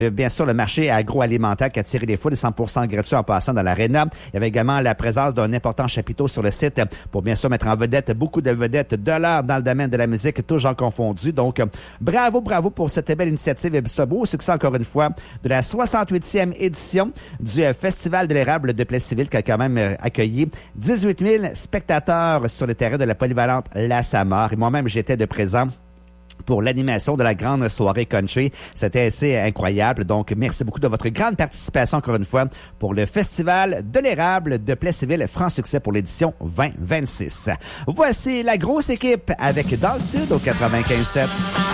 Bien sûr, le marché agroalimentaire qui a attiré les foules, 100% gratuit en passant dans l'aréna. Il y avait également la présence d'un important chapiteau sur le site pour bien sûr mettre en vedette beaucoup de vedettes de l'art dans le domaine de la musique, tous genres confondus. Donc, bravo pour cette belle initiative et ce beau succès encore une fois de la 68e édition du Festival de l'érable de Plessisville qui a quand même accueilli 18 000 spectateurs sur le terrain de la polyvalente La Samar. Et moi-même, j'étais de présent pour l'animation de la grande soirée country. C'était assez incroyable. Donc, merci beaucoup de votre grande participation, encore une fois, pour le Festival de l'érable de Plessisville, franc succès pour l'édition 2026. Voici la grosse équipe avec Dans le Sud au 95.7.